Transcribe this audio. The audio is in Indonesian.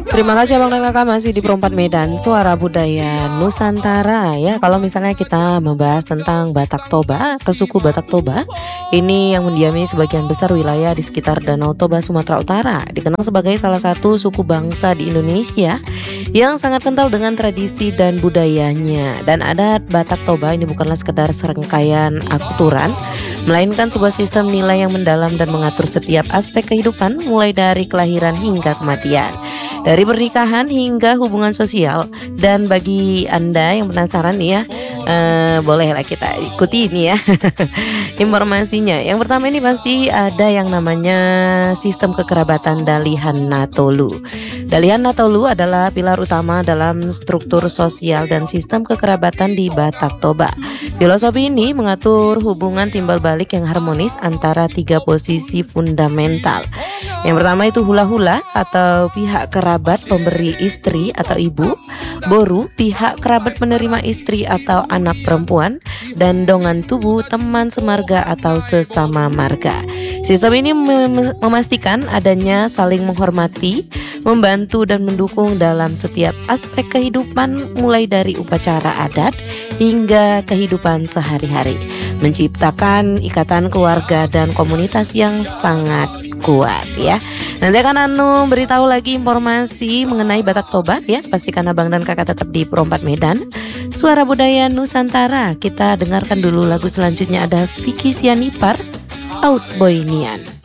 Terima kasih Abang dan Kakak masih di Perempat Medan, Suara Budaya Nusantara ya. Kalau misalnya kita membahas tentang Batak Toba atau suku Batak Toba, ini yang mendiami sebagian besar wilayah di sekitar Danau Toba, Sumatera Utara, dikenal sebagai salah satu suku bangsa di Indonesia yang sangat kental dengan tradisi dan budayanya. Dan adat Batak Toba ini bukanlah sekedar serangkaian aturan, melainkan sebuah sistem nilai yang mendalam dan mengatur setiap aspek kehidupan, mulai dari kelahiran hingga kematian, dari pernikahan hingga hubungan sosial. Dan bagi Anda yang penasaran nih ya, bolehlah kita ikuti ini ya informasinya. Yang pertama ini pasti ada yang namanya sistem kekerabatan Dalihan Natolu. Dalihan Natolu adalah pilar utama dalam struktur sosial dan sistem kekerabatan di Batak Toba. Filosofi ini mengatur hubungan timbal balik yang harmonis antara tiga posisi fundamental. Yang pertama itu hula-hula atau pihak kerabat pemberi istri atau ibu, boru pihak kerabat penerima istri atau anak perempuan, dan dongan tubuh teman semarga atau sesama marga. Sistem ini memastikan adanya saling menghormati, membantu dan mendukung dalam setiap aspek kehidupan, mulai dari upacara adat hingga kehidupan sehari-hari, menciptakan ikatan keluarga dan komunitas yang sangat kuat ya. Nanti akan beritahu lagi informasi mengenai Batak Toba ya. Pastikan Abang dan Kakak tetap di Perempat Medan, Suara Budaya Nusantara. Kita dengarkan dulu lagu selanjutnya, ada Vicky Sianipar, Out Boy Nian.